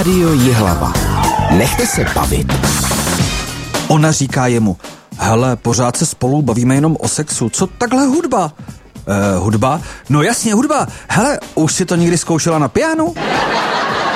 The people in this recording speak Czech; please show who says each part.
Speaker 1: Rádio Jihlava. Nechte se bavit.
Speaker 2: Ona říká jemu, hele, pořád se spolu bavíme jenom o sexu, co takhle hudba? Hudba? No jasně, hudba. Hele, už si to někdy zkoušela na pianu?